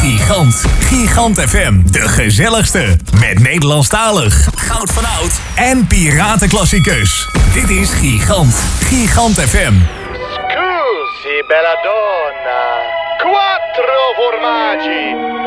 Gigant. Gigant FM. De gezelligste. Met Nederlandstalig, goud van oud en piratenklassiekers. Dit is Gigant. Gigant FM. Scusi, bella donna. 4 formaggi.